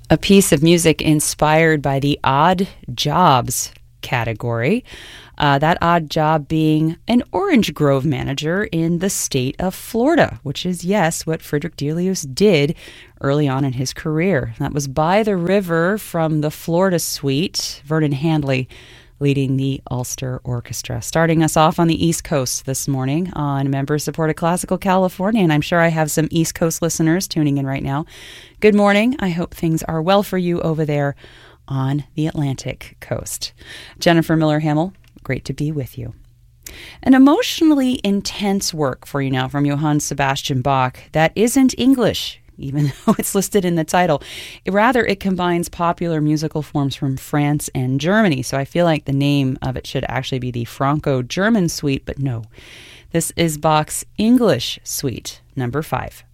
A piece of music inspired by the odd jobs category. That odd job being an orange grove manager in the state of Florida, which is, yes, what Frederick Delius did early on in his career. That was By the River from the Florida Suite, Vernon Handley leading the Ulster Orchestra. Starting us off on the East Coast this morning on member-supported Classical California, and I'm sure I have some East Coast listeners tuning in right now. Good morning. I hope things are well for you over there on the Atlantic coast. Jennifer Miller-Hamel, great to be with you. An emotionally intense work for you now from Johann Sebastian Bach that isn't English, even though it's listed in the title. Rather, it combines popular musical forms from France and Germany, so I feel like the name of it should actually be the Franco-German Suite, but no. This is Bach's English Suite, number 5.